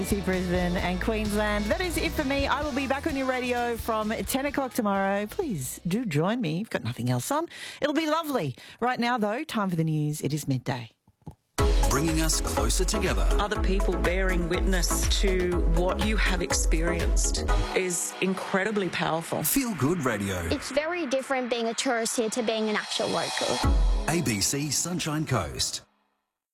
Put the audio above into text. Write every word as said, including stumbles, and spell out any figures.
Brisbane and Queensland. That is it for me. I will be back on your radio from ten o'clock tomorrow. Please do join me. You've got nothing else on. It'll be lovely. Right now, though, time for the news. It is midday. Bringing us closer together. Other people bearing witness to what you have experienced is incredibly powerful. Feel Good Radio. It's very different being a tourist here to being an actual local. A B C Sunshine Coast.